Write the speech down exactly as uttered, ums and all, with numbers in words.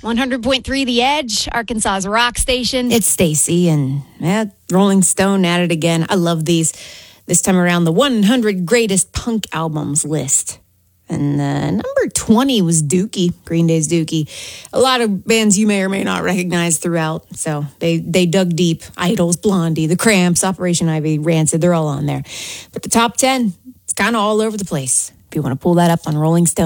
one hundred point three The Edge, Arkansas's rock station. It's Stacy and eh, Rolling Stone at it again. I love these. This time around, the one hundred greatest punk albums list. And uh, number twenty was Dookie, Green Day's Dookie. A lot of bands you may or may not recognize throughout. So they, they dug deep. Idols, Blondie, The Cramps, Operation Ivy, Rancid, they're all on there. But the top ten, it's kind of all over the place. If you want to pull that up on Rolling Stone.